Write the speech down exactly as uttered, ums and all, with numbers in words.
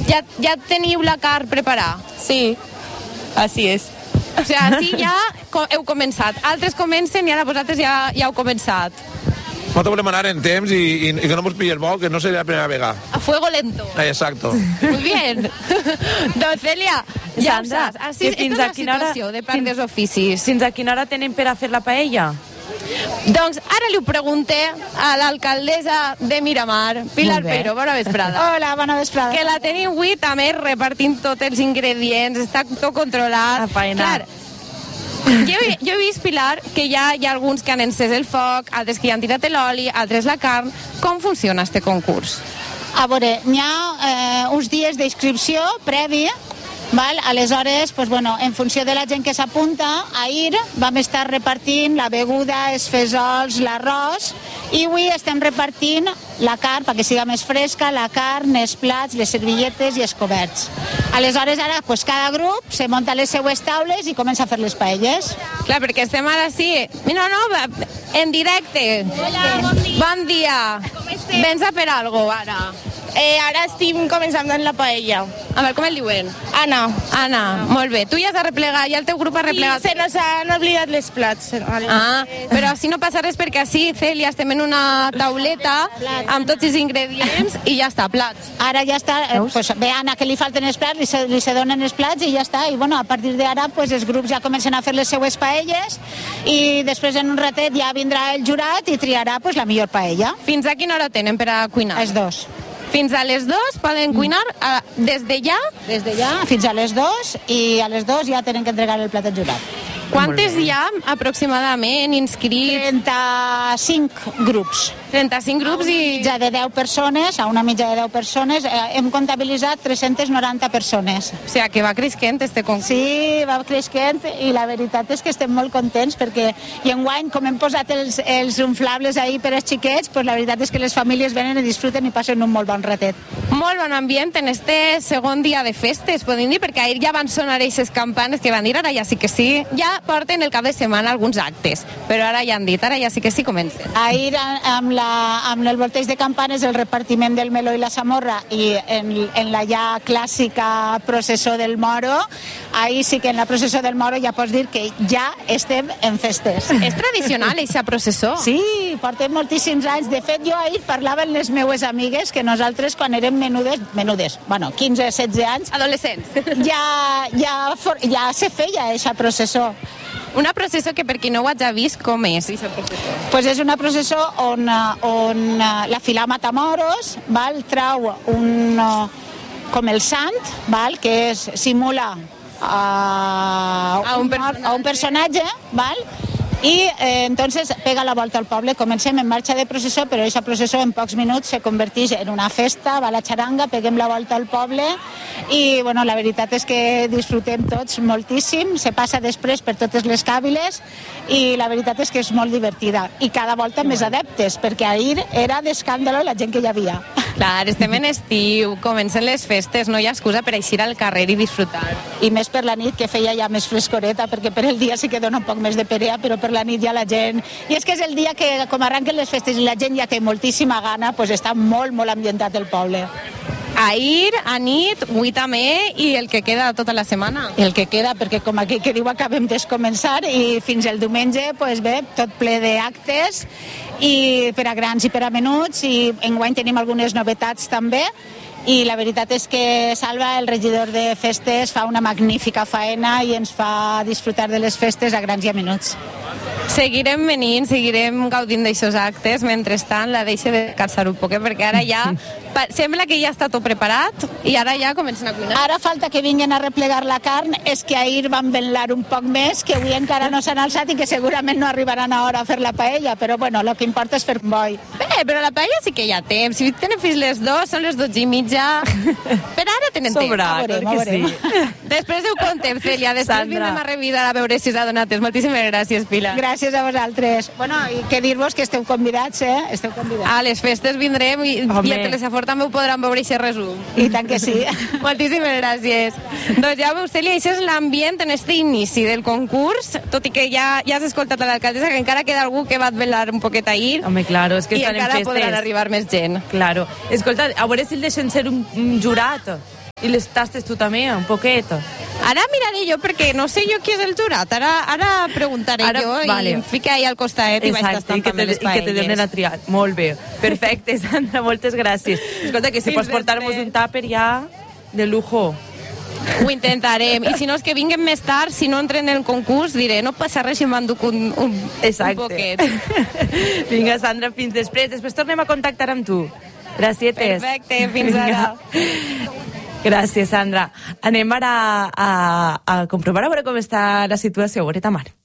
ja, ja teniu la carn preparada? Sí, així és. O sigui, així ja heu començat. Altres comencen i ara vosaltres ja, ja heu començat. Nosaltres volem anar en temps i, i, i que no ens pilli el bo, que no seria la primera vegada. A fuego lento. Eh, exacto. Muy bien. Doncs, Cèlia, ja ho Sandra, saps. Així, que fins esta és a la quina hora- situació de part dels oficis. Fins a quina hora tenen per a fer la paella? Doncs ara li ho pregunté a l'alcaldessa de Miramar, Pilar Molt bé. Peiro. Bona vesprada. Hola, bona vesprada. Que la teniu avui també repartint tots els ingredients, està tot controlat. A faenar. Clar, jo, he- jo he vist, Pilar, que ja hi ha alguns que han encès el foc, altres que ja han tirat l'oli, altres la carn. Com funciona este concurs? A veure, n'hi ha eh, uns dies d'inscripció previ, val? Aleshores, pues, bueno, en funció de la gent que s'apunta, ahir vam estar repartint la beguda, els fesols, l'arròs, i avui estem repartint la carn, perquè siga més fresca, la carn, els plats, les servilletes i els coberts. Aleshores, ara, pues, cada grup se munta les seues taules i comença a fer les paelles. Clar, perquè estem ara sí... No, no, va- en directe. Hola, bon dia. Bon dia. Com estem? Vens a per algo, ara. Eh, ara estem començant amb la paella. A veure, com el diuen? Anna. Anna, molt bé. Tu ja has arreplegat, ja el teu grup ha Sí, replegat. se nos han oblidat les plats. Ah, però si no passa res perquè així, Cèlia, estem en una tauleta amb tots els ingredients i ja està, plats. Ara ja està, eh, pues, ve Anna que li falten els plats, li se, li se donen els plats i ja està. I bueno, a partir d'ara pues, els grups ja comencen a fer les seues paelles i després en un ratet ja vindrà el jurat i triarà pues, la millor paella. Fins a quina hora tenen per a cuinar? Els dos. Fins a les dues poden cuinar a, des de ja. Des de ja fins a les dos i a les dos ja tenen que entregar el plat al jurat. Quantes hi ha aproximadament inscrits? trenta-cinc grups. trenta-cinc grups i... Mitja de deu persones, a una mitja de deu persones, eh, hem comptabilitzat tres-centes noranta persones. O sigui, que va creixent este concurs. Sí, va creixent i la veritat és que estem molt contents perquè i enguany, com hem posat els, els inflables ahir per als xiquets, pues la veritat és que les famílies venen i disfruten i passen un molt bon ratet. Molt bon ambient en este segon dia de festes, podem dir, perquè ahir ja van sonar aquestes campanes que van dir ara ja sí que sí. Ja porten el cap de setmana alguns actes, però ara ja han dit, ara ja sí que sí comencen. Ahir amb, la, amb el volteig de campanes, el repartiment del meló i la samorra i en, en la ja clàssica processó del moro, ahir sí que en la processó del moro ja pots dir que ja estem en festes. És tradicional, eixa processó? Sí, portem moltíssims anys. De fet, jo ahir parlava amb les meues amigues que nosaltres quan érem menudes, menudes, bueno, quinze setze anys, adolescents, ja, ja, for, ja se feia eixa processó. Una processó que per qui no ho hagi vist, com és eixa processó? Pues és una processó on, on la fila Matamoros val, trau un, com el sant, val, que és, simula a, A un un, personatge. a un personatge, val, i eh, entonces pega la volta al poble. Comencem en marxa de processó, però aquesta processó en pocs minuts se converteix en una festa, va la xaranga, peguem la volta al poble i bueno, la veritat és que disfrutem tots moltíssim, se passa després per totes les càviles i la veritat és que és molt divertida i cada volta més adeptes, perquè ahir era d'escàndalo la gent que hi havia. Clar, estem en estiu, comencen les festes, no hi ha excusa per eixir al carrer i disfrutar. I més per la nit, que feia ja més frescoreta, perquè per el dia sí que dona un poc més de perea, però per la nit ja la gent... I és que és el dia que, com arranquen les festes i la gent ja té moltíssima gana, doncs està molt, molt ambientat el poble. Ahir, a nit, avui també, i el que queda tota la setmana. El que queda, perquè com aquí que diu acabem de començar i fins el diumenge, doncs bé, tot ple d'actes i per a grans i per a menuts i enguany tenim algunes novetats també i la veritat és que Salva, el regidor de festes, fa una magnífica faena i ens fa disfrutar de les festes a grans i a menuts. Seguirem venint, seguirem gaudint d'aixòs actes, mentrestant la deixe de descansar un poc, perquè ara ja pa- sembla que ja està tot preparat i ara ja comencen a cuinar. Ara falta que vinguin a replegar la carn, és que ahir van venlar un poc més, que avui encara no s'han alçat i que segurament no arribaran a hora a fer la paella, però bueno, el que importa és fer boi. Bé, però la paella sí que hi ha temps. Si tenen fins les dues, són les dotze i mitja. Per ara tenen Sobra, temps. clar que sí. Després ho contem, Cèlia. Després Sandra. vindrem a revisar a veure si s'ha donat temps. Moltíssimes gràcies, Pilar. Gràcies a vosaltres. Bueno, i què dir-vos que esteu convidats, eh? Esteu convidats. A les festes vindrem i, Home. i a Telesafort també ho podran veure i resum. I tant que sí. Moltíssimes gràcies. Doncs ja veus, Cèlia, això és l'ambient en este inici del concurs, tot i que ja, ja has escoltat a l'alcaldessa que encara queda algú que va advelar un poquet ahir. Home, claro, és que i estan en encara festes. podran arribar més gent. Claro. Escolta, a veure si el deixen ser un, un jurat. I les tastes tu també, un poquet? Ara miraré jo, perquè no sé jo qui és el jurat. Ara, ara preguntaré Ara, jo vale. i em fica ahí al costat i vaig tastant i que també te, les i que te donen a paelles. triar. Molt bé. Perfecte, Sandra, moltes gràcies. Escolta, que si Fins pots portar-nos després. un tàper ja de lujo. Ho intentarem. I si no, és que vinguen més tard, si no entren en el concurs, diré, no passa res si m'enduc un, un, un poquet. Vinga, Sandra, fins després. Després tornem a contactar amb tu. Gràcietes. Perfecte, fins ara. Gràcies, Sandra. Anem ara a, a comprovar a veure com està la situació. Horeta Mar.